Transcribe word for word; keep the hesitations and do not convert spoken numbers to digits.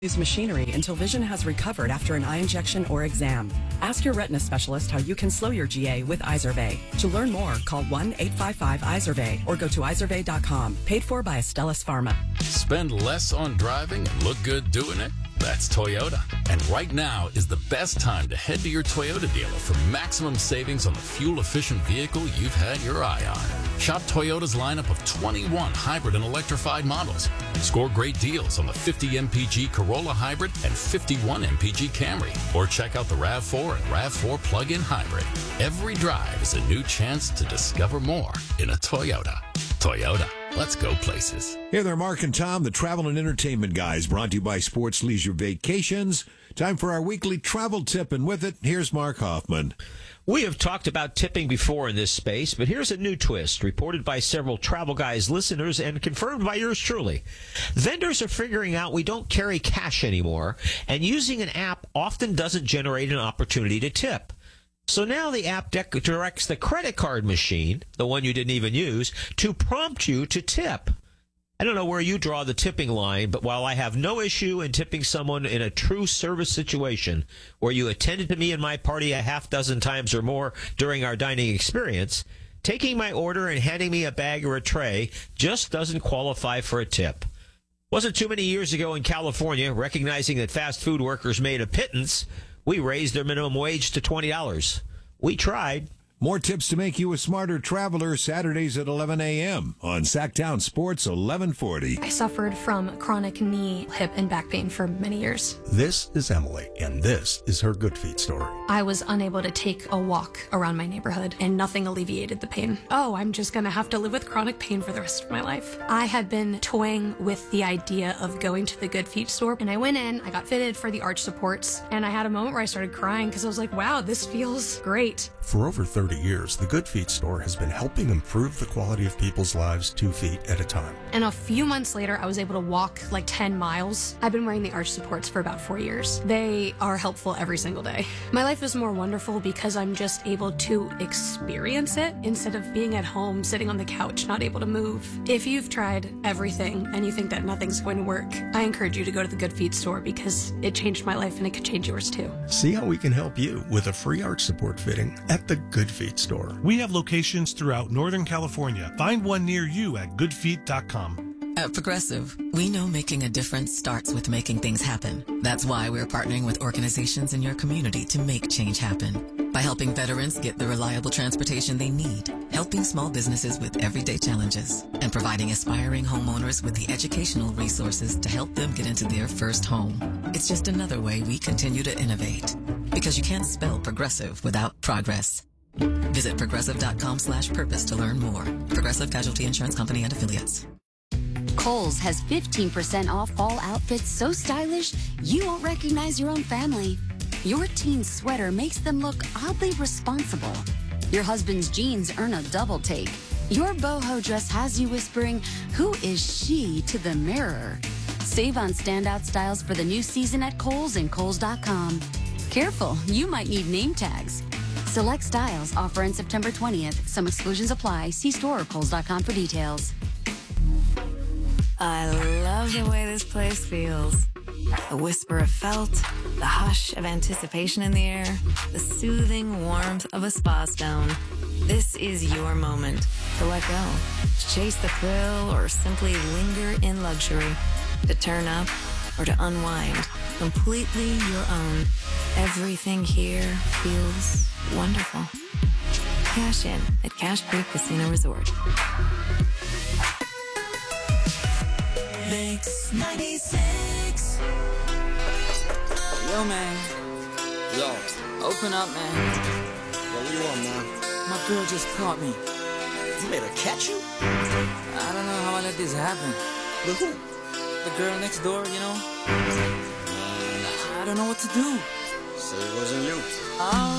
Use machinery until vision has recovered after an eye injection or exam. Ask your retina specialist how you can slow your G A with Izervay. To learn more, call one eight five five Izervay or go to izervay dot com. Paid for by Astellas Pharma. Spend less on driving and look good doing it? That's Toyota. And right now is the best time to head to your Toyota dealer for maximum savings on the fuel-efficient vehicle you've had your eye on. Shop Toyota's lineup of twenty-one hybrid and electrified models. Score great deals on the fifty M P G Corolla Hybrid and fifty-one M P G Camry. Or check out the RAV four and RAV four plug-in hybrid. Every drive is a new chance to discover more in a Toyota. Toyota. Let's go places. Hey there, Mark and Tom, the travel and entertainment guys, brought to you by Sports Leisure Vacations. Time for our weekly travel tip, and with it, here's Mark Hoffman. We have talked about tipping before in this space, but here's a new twist reported by several Travel Guys listeners and confirmed by yours truly. Vendors are figuring out we don't carry cash anymore, and using an app often doesn't generate an opportunity to tip. So now the app de- directs the credit card machine, the one you didn't even use, to prompt you to tip. I don't know where you draw the tipping line, but while I have no issue in tipping someone in a true service situation where you attended to me and my party a half dozen times or more during our dining experience, taking my order and handing me a bag or a tray just doesn't qualify for a tip. Wasn't too many years ago in California, recognizing that fast food workers made a pittance, we raised their minimum wage to twenty dollars. We tried. More tips to make you a smarter traveler, Saturdays at eleven a.m. on Sacktown Sports eleven forty. I suffered from chronic knee, hip, and back pain for many years. This is Emily, and this is her Good Feet story. I was unable to take a walk around my neighborhood, and nothing alleviated the pain. Oh, I'm just going to have to live with chronic pain for the rest of my life. I had been toying with the idea of going to the Good Feet store, and I went in, I got fitted for the arch supports, and I had a moment where I started crying because I was like, wow, this feels great. For over thirty years, the Good Feet store has been helping improve the quality of people's lives two feet at a time. And a few months later, I was able to walk like ten miles. I've been wearing the arch supports for about four years. They are helpful every single day. My life is more wonderful because I'm just able to experience it instead of being at home, sitting on the couch, not able to move. If you've tried everything and you think that nothing's going to work, I encourage you to go to the Good Feet store because it changed my life and it could change yours too. See how we can help you with a free arch support fitting at the Good Feet store. We have locations throughout Northern California. Find one near you at good feet dot com. At Progressive, we know making a difference starts with making things happen. That's why we're partnering with organizations in your community to make change happen. By helping veterans get the reliable transportation they need, helping small businesses with everyday challenges, and providing aspiring homeowners with the educational resources to help them get into their first home. It's just another way we continue to innovate. Because you can't spell progressive without progress. Visit progressive dot com slash purpose to learn more. Progressive Casualty Insurance Company and Affiliates. Kohl's has fifteen percent off fall outfits so stylish you won't recognize your own family. Your teen's sweater makes them look oddly responsible. Your husband's jeans earn a double take. Your boho dress has you whispering, "Who is she?" to the mirror. Save on standout styles for the new season at Kohl's and Kohl's dot com. Careful, you might need name tags. Select styles offer on September twentieth. Some exclusions apply. See store or Kohl's dot com for details. I love the way this place feels. The whisper of felt, the hush of anticipation in the air, the soothing warmth of a spa stone. This is your moment to let go, to chase the thrill, or simply linger in luxury, to turn up or to unwind, completely your own. Everything here feels wonderful. Cash in at Cash Creek Casino Resort. Mix ninety-six. Yo, man. Yo, open up, man. Yo, what you want, man? My girl just caught me. You made her catch you? I don't know how I let this happen. With who? The girl next door, you know? Man. I don't know what to do. So it wasn't you. Oh.